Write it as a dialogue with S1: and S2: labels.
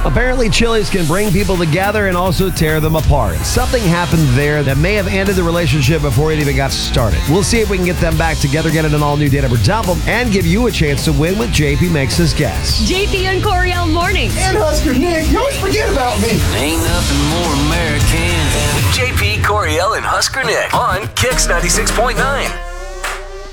S1: Apparently, Chili's can bring people together and also tear them apart. Something happened there that may have ended the relationship before it even got started. We'll see if we can get them back together, get an all-new Date Number Double, and give you a chance to win with JP Makes His Guess.
S2: JP and Coriel Mornings.
S3: And Husker Nick, you always forget about me.
S4: Ain't nothing more American than JP, Coriel, and Husker Nick on Kix 96.9.